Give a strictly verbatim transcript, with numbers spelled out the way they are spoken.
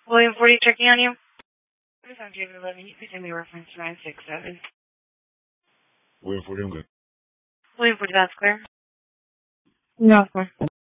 William forty checking on you. This is David eleven. You can send me reference nine six seven. William forty, I'm good. William forty, that's clear. No, sir.